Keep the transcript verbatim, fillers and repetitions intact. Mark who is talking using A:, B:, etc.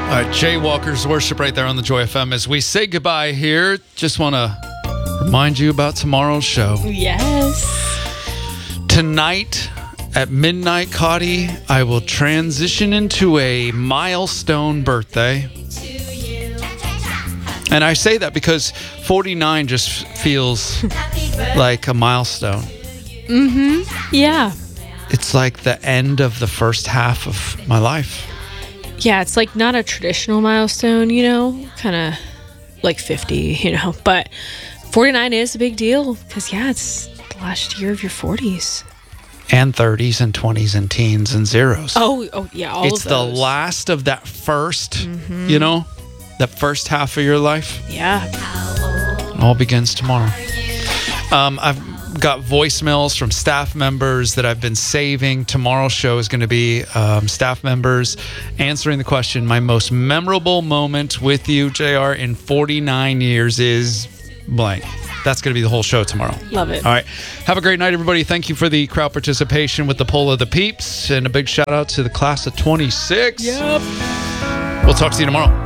A: All right, Jaywalkers Worship right there on the Joy F M. As we say goodbye here, just want to remind you about tomorrow's show.
B: Yes.
A: Tonight at midnight, Cotty, I will transition into a milestone birthday. And I say that because forty-nine just feels like a milestone.
B: Mm-hmm. Yeah.
A: It's like the end of the first half of my life.
B: Yeah, it's like not a traditional milestone, you know, kind of like fifty, you know, but forty-nine is a big deal because, yeah, it's the last year of your forties.
A: And thirties and twenties and teens and zeros.
B: Oh, oh yeah, all
A: It's
B: of
A: the
B: those.
A: last of that first,
B: Mm-hmm.
A: you know, that first half of your life.
B: Yeah.
A: It all begins tomorrow. Um, I've got voicemails from staff members that I've been saving. Tomorrow's show is going to be um, staff members answering the question, my most memorable moment with you, J R, in forty-nine years is blank. That's going to be the whole show tomorrow.
B: Love it.
A: All right. Have a great night, everybody. Thank you for the crowd participation with the poll of the peeps. And a big shout out to the class of twenty-six.
B: Yep.
A: We'll talk to you tomorrow.